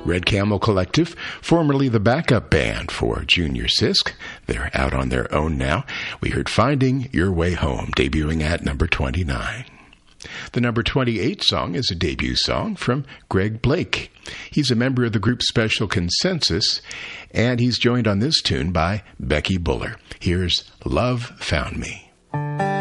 Red Camel Collective, formerly the backup band for Junior Sisk. They're out on their own now. We heard Finding Your Way Home, debuting at number 29. The number 28 song is a debut song from Greg Blake. He's a member of the group Special Consensus, and he's joined on this tune by Becky Buller. Here's Love Found Me.